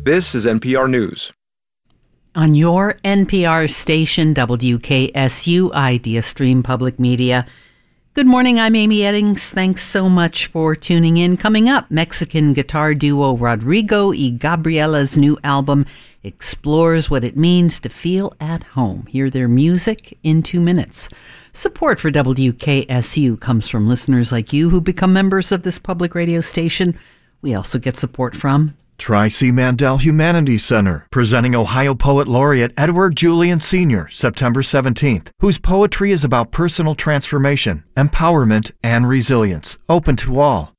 This is NPR News. On your NPR station, WKSU Idea Stream Public Media. Good morning, I'm Amy Eddings. Thanks so much for tuning in. Coming up, Mexican guitar duo Rodrigo y Gabriela's new album explores what it means to feel at home. Hear their music in 2 minutes. Support for WKSU comes from listeners like you who become members of this public radio station. We also get support from Tri-C Mandel Humanities Center, presenting Ohio Poet Laureate Edward Julian Sr., September 17th, whose poetry is about personal transformation, empowerment, and resilience. Open to all.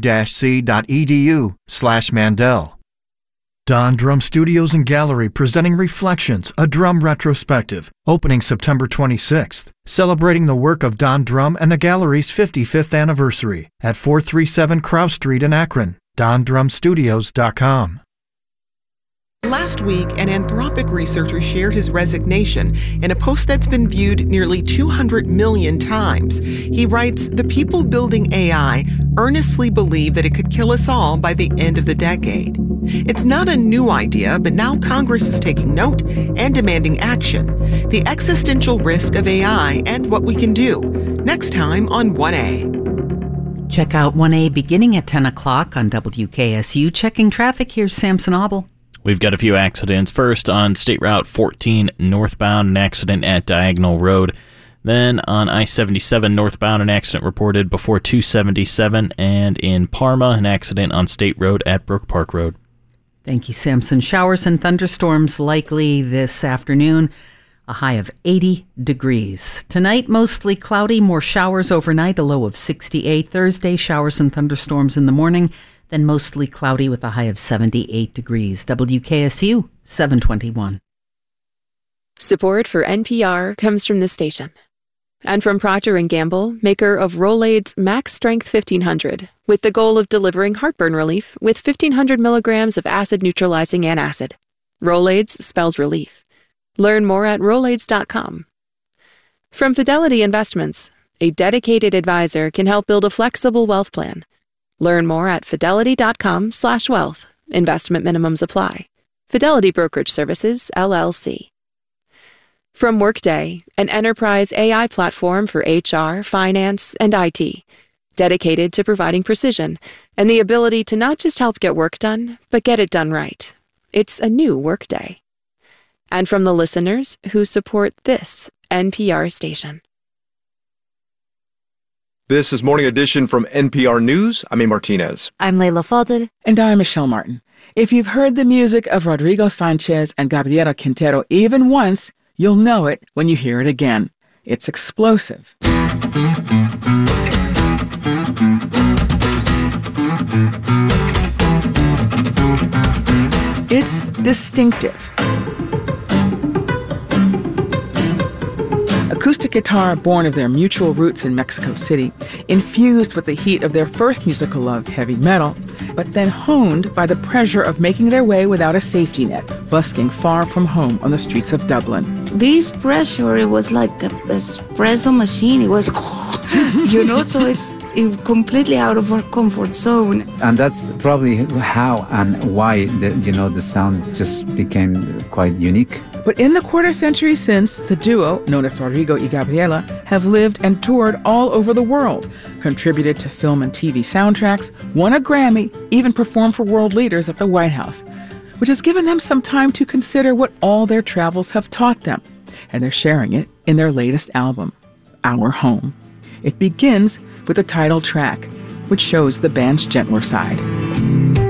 tri-c.edu/Mandel. Don Drum Studios and Gallery presenting Reflections, a drum retrospective, opening September 26th, celebrating the work of Don Drum and the gallery's 55th anniversary at 437 Krause Street in Akron. DonDrumStudios.com. Last week, an Anthropic researcher shared his resignation in a post that's been viewed nearly 200 million times. He writes, "The people building AI earnestly believe that it could kill us all by the end of the decade." It's not a new idea, but now Congress is taking note and demanding action. The existential risk of AI and what we can do. Next time on 1A. Check out 1A beginning at 10 o'clock on WKSU. Checking traffic, here's Samson Obel. We've got a few accidents. First, on State Route 14 northbound, an accident at Diagonal Road. Then on I-77 northbound, an accident reported before 277. And in Parma, an accident on State Road at Brook Park Road. Thank you, Samson. Showers and thunderstorms likely this afternoon. A high of 80 degrees. Tonight, mostly cloudy, more showers overnight, a low of 68. Thursday, showers and thunderstorms in the morning, then mostly cloudy with a high of 78 degrees. WKSU 721. Support for NPR comes from this station. And from Procter & Gamble, maker of Rolaids Max Strength 1500, with the goal of delivering heartburn relief with 1,500 milligrams of acid-neutralizing antacid. Rolaids spells relief. Learn more at Rolaids.com. From Fidelity Investments, a dedicated advisor can help build a flexible wealth plan. Learn more at Fidelity.com/wealth. Investment minimums apply. Fidelity Brokerage Services, LLC. From Workday, an enterprise AI platform for HR, finance, and IT, dedicated to providing precision and the ability to not just help get work done, but get it done right. It's a new Workday. And from the listeners who support this NPR station. This is Morning Edition from NPR News. I'm A. Martinez. I'm Leila Fadel. And I'm Michelle Martin. If you've heard the music of Rodrigo Sanchez and Gabriela Quintero even once, you'll know it when you hear it again. It's explosive. It's distinctive. Acoustic guitar born of their mutual roots in Mexico City, infused with the heat of their first musical love, heavy metal, but then honed by the pressure of making their way without a safety net, busking far from home on the streets of Dublin. This pressure, it was like an espresso machine. It was, so it's completely out of our comfort zone. And that's probably how and why the sound just became quite unique. But in the quarter century since, the duo, known as Rodrigo y Gabriela, have lived and toured all over the world, contributed to film and TV soundtracks, won a Grammy, even performed for world leaders at the White House, which has given them some time to consider what all their travels have taught them. And they're sharing it in their latest album, Our Home. It begins with the title track, which shows the band's gentler side.